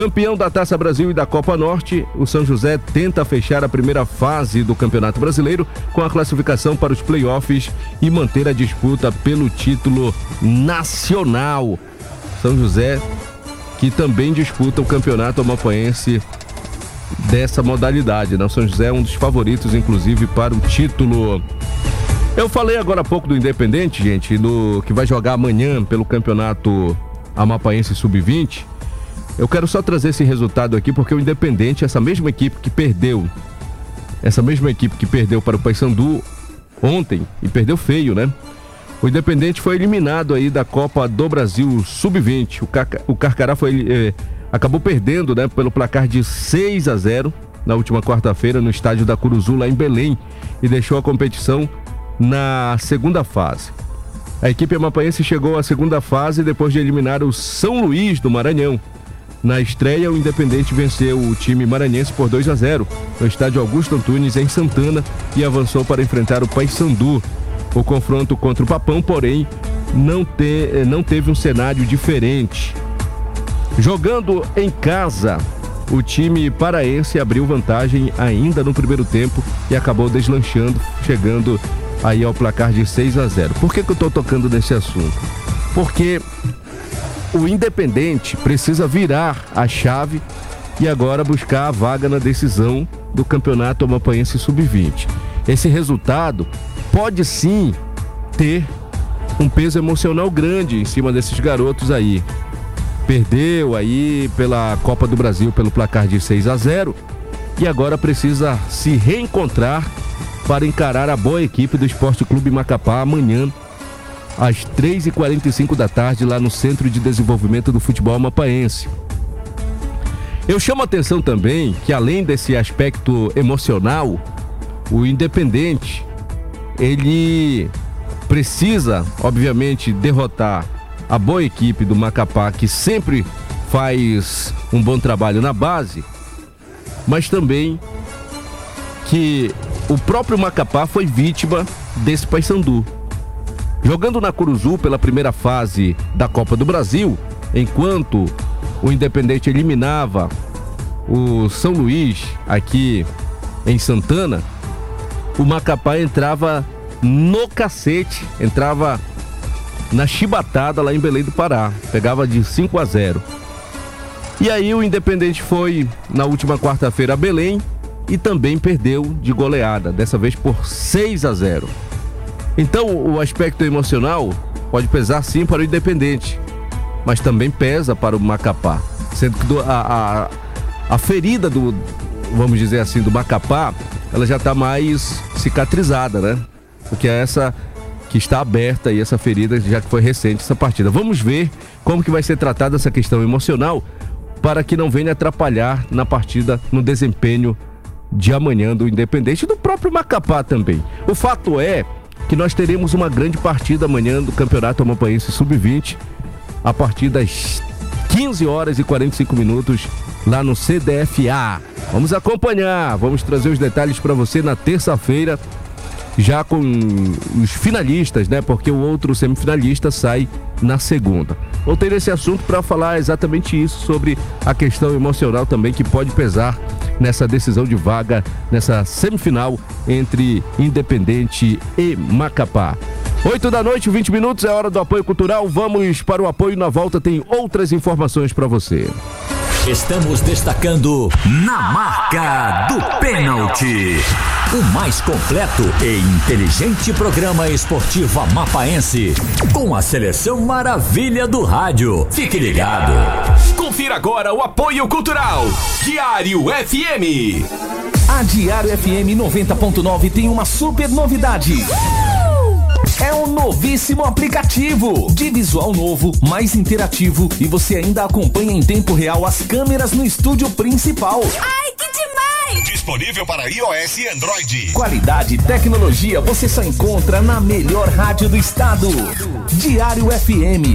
Campeão da Taça Brasil e da Copa Norte, o São José tenta fechar a primeira fase do Campeonato Brasileiro com a classificação para os playoffs e manter a disputa pelo título nacional. São José, que também disputa o Campeonato Amapaense dessa modalidade, né? O São José é um dos favoritos, inclusive, para o título. Eu falei agora há pouco do Independente, gente, que vai jogar amanhã pelo Campeonato Amapaense Sub-20. Eu quero só trazer esse resultado aqui porque o Independente, essa mesma equipe que perdeu para o Paysandu ontem, e perdeu feio, né? O Independente foi eliminado aí da Copa do Brasil Sub-20. O Carcará acabou perdendo, né, pelo placar de 6-0 na última quarta-feira no estádio da Curuzu, lá em Belém, e deixou a competição na segunda fase. A equipe amapaense chegou à segunda fase depois de eliminar o São Luís do Maranhão. Na estreia, o Independente venceu o time maranhense por 2-0 no estádio Augusto Antunes, em Santana, e avançou para enfrentar o Paysandu. O confronto contra o Papão, porém, não teve um cenário diferente. Jogando em casa, o time paraense abriu vantagem ainda no primeiro tempo e acabou deslanchando, chegando aí ao placar de 6-0. Por que eu estou tocando nesse assunto? Porque o Independente precisa virar a chave e agora buscar a vaga na decisão do Campeonato Amapaense Sub-20. Esse resultado pode sim ter um peso emocional grande em cima desses garotos aí. Perdeu aí pela Copa do Brasil pelo placar de 6-0 e agora precisa se reencontrar para encarar a boa equipe do Esporte Clube Macapá amanhã às 3h45 da tarde, lá no Centro de Desenvolvimento do Futebol Amapaense. Eu chamo a atenção também que, além desse aspecto emocional, o Independente, ele precisa, obviamente, derrotar a boa equipe do Macapá, que sempre faz um bom trabalho na base, mas também que o próprio Macapá foi vítima desse Paysandu. Jogando na Curuzu pela primeira fase da Copa do Brasil, enquanto o Independente eliminava o São Luís aqui em Santana, o Macapá entrava no cacete, entrava na chibatada lá em Belém do Pará, pegava de 5-0. E aí o Independente foi na última quarta-feira a Belém e também perdeu de goleada, dessa vez por 6-0. Então o aspecto emocional pode pesar sim para o Independente, mas também pesa para o Macapá, sendo que a ferida vamos dizer assim, do Macapá, ela já está mais cicatrizada, né? Porque é essa que está aberta aí, essa ferida, já que foi recente essa partida. Vamos ver como que vai ser tratada essa questão emocional para que não venha atrapalhar na partida, no desempenho de amanhã do Independente e do próprio Macapá também. O fato é que nós teremos uma grande partida amanhã do Campeonato Amapaense Sub-20 a partir das 15h45 lá no CDFA. Vamos acompanhar, vamos trazer os detalhes para você na terça-feira, já com os finalistas, né? Porque o outro semifinalista sai na segunda. Voltei nesse assunto para falar exatamente isso, sobre a questão emocional também que pode pesar nessa decisão de vaga, nessa semifinal entre Independente e Macapá. 8h, 20 minutos, é hora do apoio cultural. Vamos para o apoio, na volta tem outras informações para você. Estamos destacando Na Marca do Pênalti, o mais completo e inteligente programa esportivo amapaense, com a seleção maravilha do rádio. Fique ligado. Confira agora o apoio cultural. Diário FM. A Diário FM 90.9 tem uma super novidade. É um novíssimo aplicativo de visual novo, mais interativo, e você ainda acompanha em tempo real as câmeras no estúdio principal. Ai, que demais! Disponível para iOS e Android. Qualidade e tecnologia você só encontra na melhor rádio do estado. Diário FM.